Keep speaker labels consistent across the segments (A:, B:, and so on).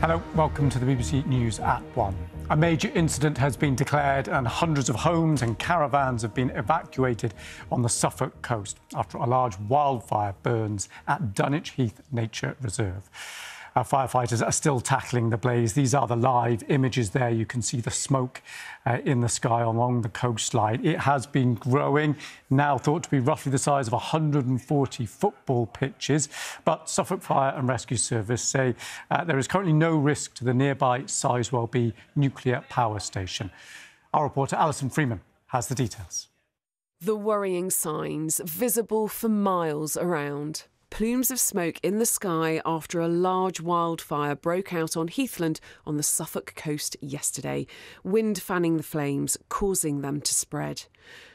A: Hello, welcome to the BBC News at 1. A major incident has been declared and hundreds of homes and caravans have been evacuated on the Suffolk coast after a large wildfire burns at Dunwich Heath Nature Reserve. Our firefighters are still tackling the blaze. These are the live images there. You can see the smoke in the sky along the coastline. It has been growing, now thought to be roughly the size of 140 football pitches. But Suffolk Fire and Rescue Service say there is currently no risk to the nearby Sizewell B nuclear power station. Our reporter Alison Freeman has the details.
B: The worrying signs visible for miles around. Plumes of smoke in the sky after a large wildfire broke out on Heathland on the Suffolk coast yesterday, wind fanning the flames, causing them to spread.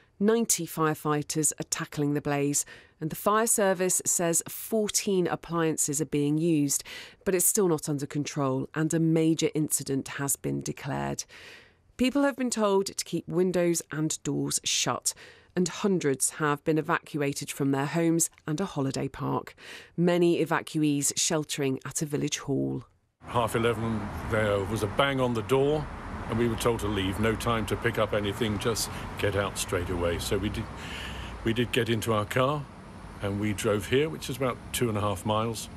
B: 90 firefighters are tackling the blaze, and the fire service says 14 appliances are being used, but it's still not under control, and a major incident has been declared. People have been told to keep windows and doors shut, and hundreds have been evacuated from their homes and a holiday park. Many evacuees sheltering at a village hall.
C: 11:30, there was a bang on the door and we were told to leave. No time to pick up anything, just get out straight away. So we did get into our car and we drove here, which is about 2.5 miles.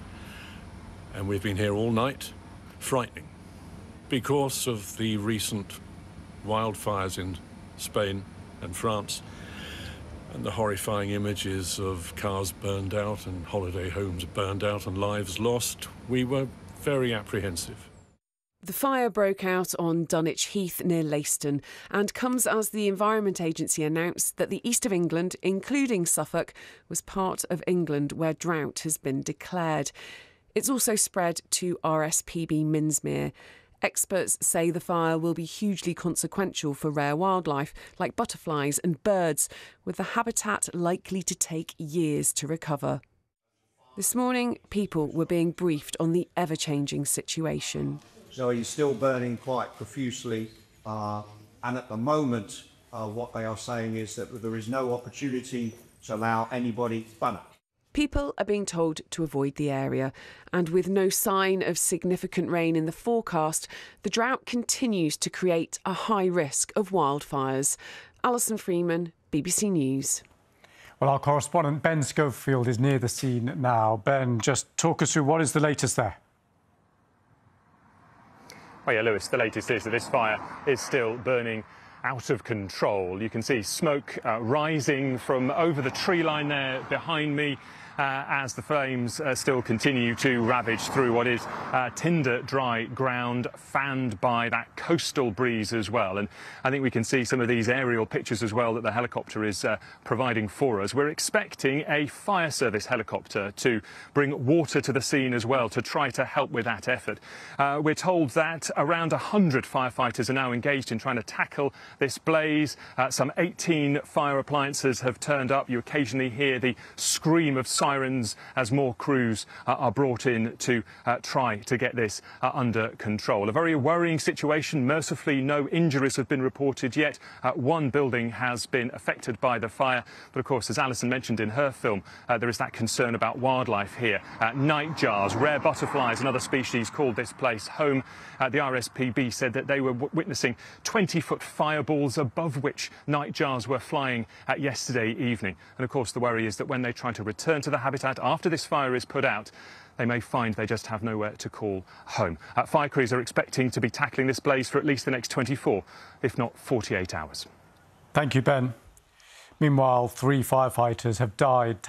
C: And we've been here all night. Frightening. Because of the recent wildfires in Spain and France, and the horrifying images of cars burned out and holiday homes burned out and lives lost, we were very apprehensive.
B: The fire broke out on Dunwich Heath near Leiston and comes as the Environment Agency announced that the east of England, including Suffolk, was part of England where drought has been declared. It's also spread to RSPB Minsmere. Experts say the fire will be hugely consequential for rare wildlife like butterflies and birds, with the habitat likely to take years to recover. This morning, people were being briefed on the ever-changing situation.
D: So he's still burning quite profusely, and at the moment, what they are saying is that there is no opportunity to allow anybody further.
B: People are being told to avoid the area, and with no sign of significant rain in the forecast, the drought continues to create a high risk of wildfires. Alison Freeman, BBC News.
A: Well, our correspondent Ben Schofield is near the scene now. Ben, just talk us through what is the latest there.
E: Oh yeah, Lewis, the latest is that this fire is still burning out of control. You can see smoke rising from over the tree line there behind me as the flames still continue to ravage through what is tinder dry ground, fanned by that coastal breeze as well. And I think we can see some of these aerial pictures as well that the helicopter is providing for us. We're expecting a fire service helicopter to bring water to the scene as well to try to help with that effort. We're told that around 100 firefighters are now engaged in trying to tackle this blaze. Some 18 fire appliances have turned up. You occasionally hear the scream of sirens as more crews are brought in to try to get this under control. A very worrying situation. Mercifully, no injuries have been reported yet. One building has been affected by the fire. But of course, as Alison mentioned in her film, there is that concern about wildlife here. Nightjars, rare butterflies and other species called this place home. The RSPB said that they were witnessing 20-foot fireballs above which nightjars were flying yesterday evening. And of course, the worry is that when they try to return to the habitat after this fire is put out, they may find they just have nowhere to call home. Fire crews are expecting to be tackling this blaze for at least the next 24, if not 48 hours.
A: Thank you, Ben. Meanwhile, 3 firefighters have died